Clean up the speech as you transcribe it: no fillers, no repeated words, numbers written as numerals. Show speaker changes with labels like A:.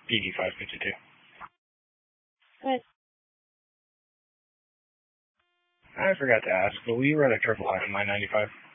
A: PD 552.
B: Good.
A: I forgot to ask, but will you run a triple high from my 95?